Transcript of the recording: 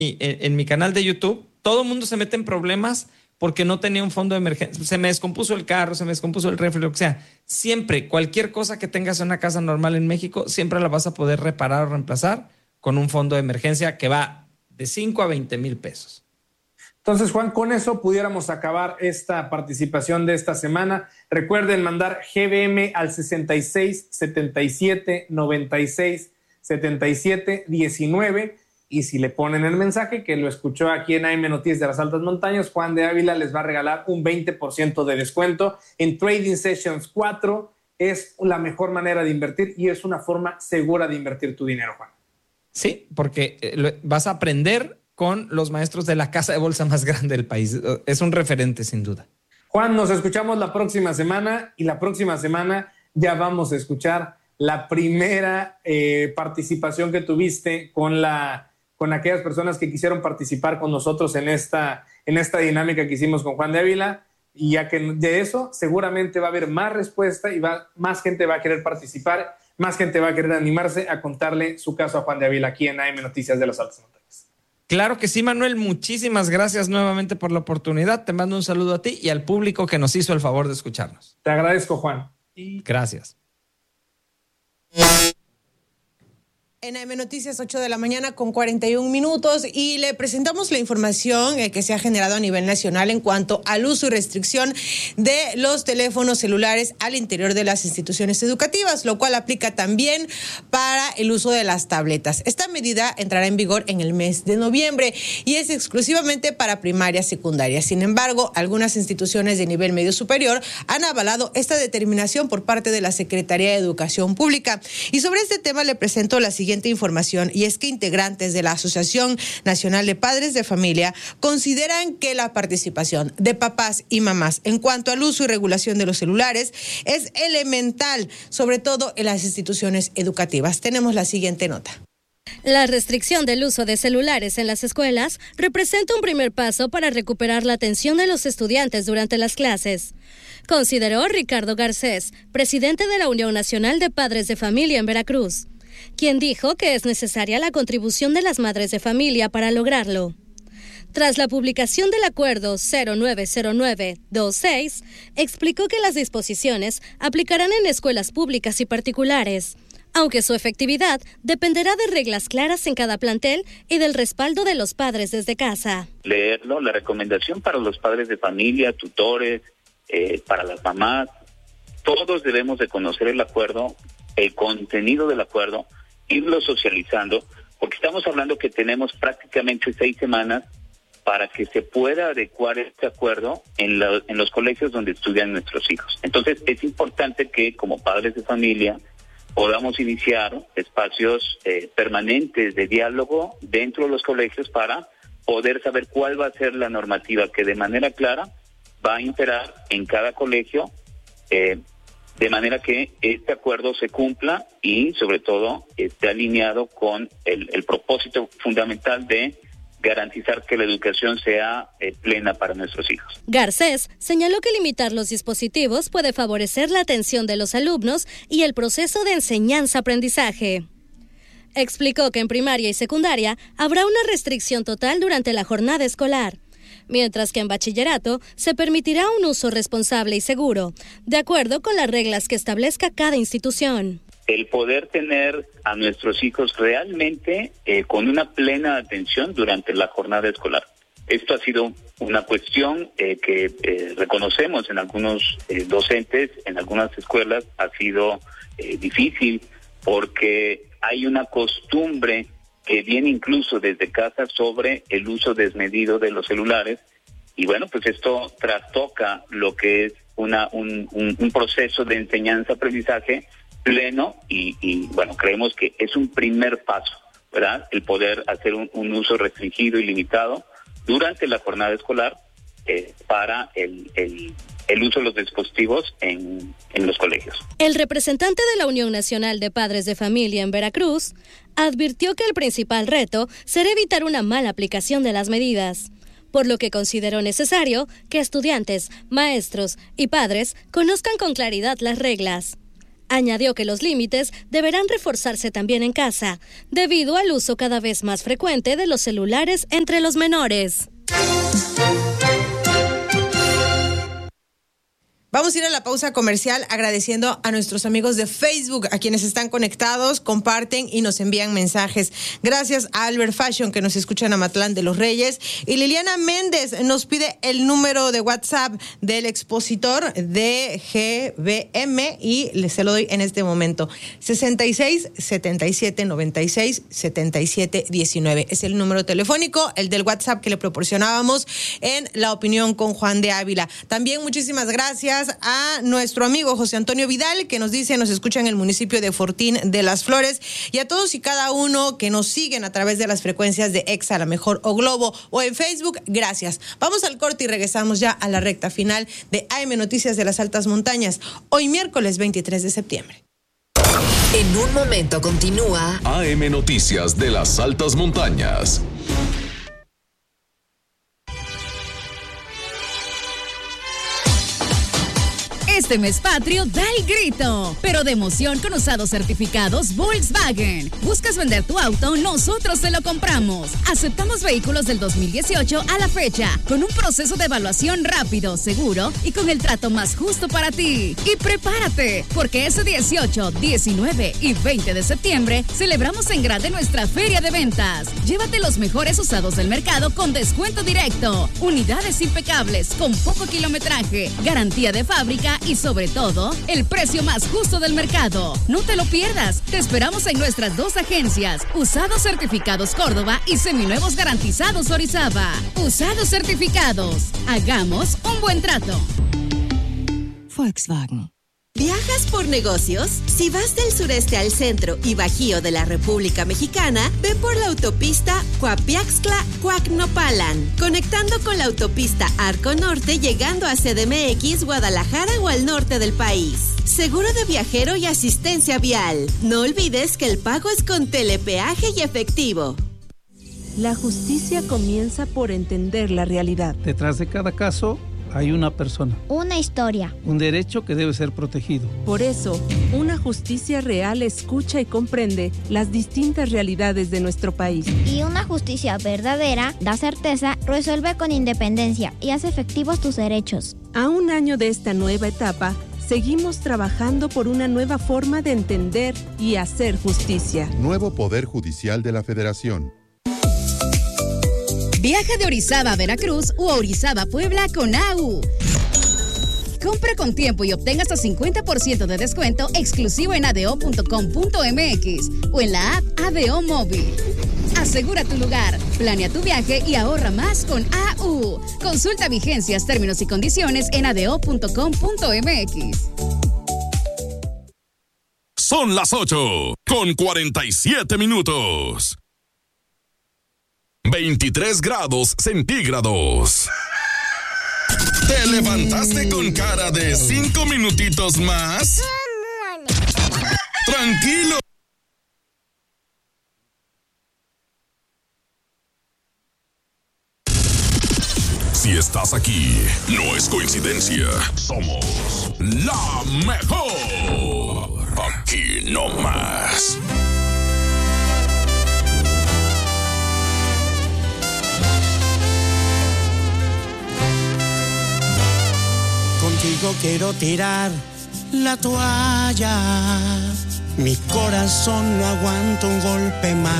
en mi canal de YouTube, todo el mundo se mete en problemas porque no tenía un fondo de emergencia. Se me descompuso el carro, se me descompuso el refri, lo que sea. Siempre, cualquier cosa que tengas en una casa normal en México, siempre la vas a poder reparar o reemplazar con un fondo de emergencia que va de 5 a 20 mil pesos. Entonces, Juan, con eso pudiéramos acabar esta participación de esta semana. Recuerden mandar GBM al 66 77 96 77 19. Y si le ponen el mensaje que lo escuchó aquí en AM Noticias de las Altas Montañas, Juan de Ávila les va a regalar un 20% de descuento en Trading Sessions 4. Es la mejor manera de invertir y es una forma segura de invertir tu dinero, Juan. Sí, porque vas a aprender con los maestros de la casa de bolsa más grande del país. Es un referente, sin duda. Juan, nos escuchamos la próxima semana y la próxima semana ya vamos a escuchar la primera participación que tuviste con aquellas personas que quisieron participar con nosotros en esta dinámica que hicimos con Juan de Ávila, y ya que de eso seguramente va a haber más respuesta y más gente va a querer participar, más gente va a querer animarse a contarle su caso a Juan de Ávila aquí en AM Noticias de las Altas Montañas. Claro que sí, Manuel, muchísimas gracias nuevamente por la oportunidad. Te mando un saludo a ti y al público que nos hizo el favor de escucharnos. Te agradezco, Juan. Gracias. En AM Noticias, 8 de la mañana con 41 minutos, y le presentamos la información que se ha generado a nivel nacional en cuanto al uso y restricción de los teléfonos celulares al interior de las instituciones educativas, lo cual aplica también para el uso de las tabletas. Esta medida entrará en vigor en el mes de noviembre y es exclusivamente para primaria y secundaria. Sin embargo, algunas instituciones de nivel medio superior han avalado esta determinación por parte de la Secretaría de Educación Pública. Y sobre este tema le presento la siguiente información, y es que integrantes de la Asociación Nacional de Padres de Familia consideran que la participación de papás y mamás en cuanto al uso y regulación de los celulares es elemental, sobre todo en las instituciones educativas. Tenemos la siguiente nota. La restricción del uso de celulares en las escuelas representa un primer paso para recuperar la atención de los estudiantes durante las clases, consideró Ricardo Garcés, presidente de la Unión Nacional de Padres de Familia en Veracruz, quien dijo que es necesaria la contribución de las madres de familia para lograrlo. Tras la publicación del acuerdo 090926, explicó que las disposiciones aplicarán en escuelas públicas y particulares, aunque su efectividad dependerá de reglas claras en cada plantel y del respaldo de los padres desde casa. Leerlo, la recomendación para los padres de familia, tutores, para las mamás, todos debemos de conocer el acuerdo, el contenido del acuerdo, irlo socializando, porque estamos hablando que tenemos prácticamente 6 semanas para que se pueda adecuar este acuerdo en los colegios donde estudian nuestros hijos. Entonces es importante que como padres de familia podamos iniciar espacios permanentes de diálogo dentro de los colegios para poder saber cuál va a ser la normativa que de manera clara va a imperar en cada colegio, de manera que este acuerdo se cumpla y sobre todo esté alineado con el propósito fundamental de garantizar que la educación sea plena para nuestros hijos. Garcés señaló que limitar los dispositivos puede favorecer la atención de los alumnos y el proceso de enseñanza-aprendizaje. Explicó que en primaria y secundaria habrá una restricción total durante la jornada escolar, mientras que en bachillerato se permitirá un uso responsable y seguro, de acuerdo con las reglas que establezca cada institución. El poder tener a nuestros hijos realmente con una plena atención durante la jornada escolar. Esto ha sido una cuestión que reconocemos en algunos docentes, en algunas escuelas ha sido difícil porque hay una costumbre que viene incluso desde casa sobre el uso desmedido de los celulares y bueno, pues esto trastoca lo que es un proceso de enseñanza-aprendizaje pleno y bueno, creemos que es un primer paso, ¿verdad? El poder hacer un uso restringido y limitado durante la jornada escolar para el uso de los dispositivos en los colegios. El representante de la Unión Nacional de Padres de Familia en Veracruz advirtió que el principal reto será evitar una mala aplicación de las medidas, por lo que consideró necesario que estudiantes, maestros y padres conozcan con claridad las reglas. Añadió que los límites deberán reforzarse también en casa, debido al uso cada vez más frecuente de los celulares entre los menores. Vamos a ir a la pausa comercial agradeciendo a nuestros amigos de Facebook, a quienes están conectados, comparten y nos envían mensajes. Gracias a Albert Fashion, que nos escucha en Amatlán de los Reyes. Y Liliana Méndez nos pide el número de WhatsApp del expositor de GBM y se lo doy en este momento. 66 77 96 77 19. Es el número telefónico, el del WhatsApp que le proporcionábamos en La Opinión con Juan de Ávila. También muchísimas gracias a nuestro amigo José Antonio Vidal, que nos dice, nos escucha en el municipio de Fortín de las Flores, y a todos y cada uno que nos siguen a través de las frecuencias de Exa, La Mejor o Globo o en Facebook, gracias. Vamos al corte y regresamos ya a la recta final de AM Noticias de las Altas Montañas, hoy miércoles 23 de septiembre. En un momento continúa AM Noticias de las Altas Montañas. Este mes patrio da el grito, pero de emoción con usados certificados Volkswagen. ¿Buscas vender tu auto? Nosotros te lo compramos. Aceptamos vehículos del 2018 a la fecha, con un proceso de evaluación rápido, seguro y con el trato más justo para ti. Y prepárate, porque ese 18, 19 y 20 de septiembre celebramos en grande nuestra feria de ventas. Llévate los mejores usados del mercado con descuento directo, unidades impecables, con poco kilometraje, garantía de fábrica y sobre todo, el precio más justo del mercado. No te lo pierdas. Te esperamos en nuestras dos agencias, Usados Certificados Córdoba y Seminuevos Garantizados Orizaba. Usados Certificados. Hagamos un buen trato. Volkswagen. ¿Viajas por negocios? Si vas del sureste al centro y bajío de la República Mexicana, ve por la autopista Coapiaxtla-Coacnopalan, conectando con la autopista Arco Norte, llegando a CDMX, Guadalajara o al norte del país. Seguro de viajero y asistencia vial. No olvides que el pago es con telepeaje y efectivo. La justicia comienza por entender la realidad. Detrás de cada caso hay una persona. Una historia. Un derecho que debe ser protegido. Por eso, una justicia real escucha y comprende las distintas realidades de nuestro país. Y una justicia verdadera da certeza, resuelve con independencia y hace efectivos tus derechos. A un año de esta nueva etapa, seguimos trabajando por una nueva forma de entender y hacer justicia. Nuevo Poder Judicial de la Federación. Viaja de Orizaba a Veracruz o a Orizaba a Puebla con AU. Compra con tiempo y obtenga hasta 50% de descuento exclusivo en adeo.com.mx o en la app ADO Móvil. Asegura tu lugar, planea tu viaje y ahorra más con AU. Consulta vigencias, términos y condiciones en adeo.com.mx. Son las 8:47. 23 grados centígrados. ¿Te levantaste con cara de 5 minutitos más? Tranquilo. Si estás aquí, no es coincidencia. Somos la mejor. Aquí no más. Contigo quiero tirar la toalla. Mi corazón no aguanta un golpe más.